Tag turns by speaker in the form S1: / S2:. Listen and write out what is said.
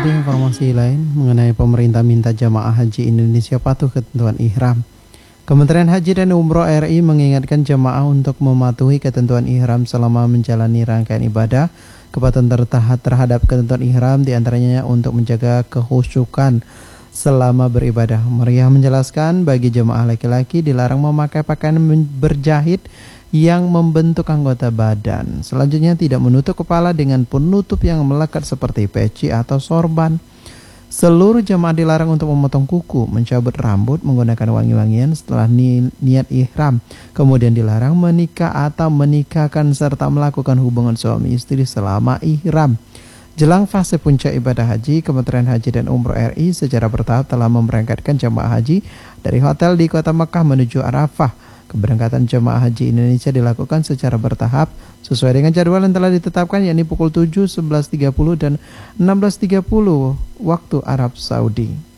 S1: Kita informasi lain mengenai pemerintah minta jamaah haji Indonesia patuh ketentuan ihram. Kementerian Haji dan Umroh RI mengingatkan jamaah untuk mematuhi ketentuan ihram selama menjalani rangkaian ibadah. Kepatuhan terhadap ketentuan ihram diantaranya untuk menjaga kehusyukan selama beribadah. Meriah menjelaskan bagi jemaah laki-laki dilarang memakai pakaian berjahit yang membentuk anggota badan. Selanjutnya tidak menutup kepala dengan penutup yang melekat seperti peci atau sorban. Seluruh jemaah dilarang untuk memotong kuku, mencabut rambut, menggunakan wangi-wangian setelah niat ihram. Kemudian dilarang menikah atau menikahkan serta melakukan hubungan suami istri selama ihram. Jelang fase puncak ibadah haji, Kementerian Haji dan Umroh RI secara bertahap telah memberangkatkan jemaah haji dari hotel di kota Mekah menuju Arafah. Keberangkatan jemaah haji Indonesia dilakukan secara bertahap sesuai dengan jadwal yang telah ditetapkan, yakni pukul 7, 11.30 dan 16.30 waktu Arab Saudi.